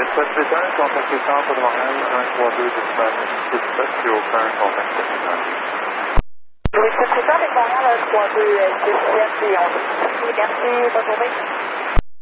Souhaite return, contactez Centre de Montréal 132 décimales 17, puis aucun contact terminal. Oui, c'est ça avec Montréal 132 17 et on dit merci, bonne journée.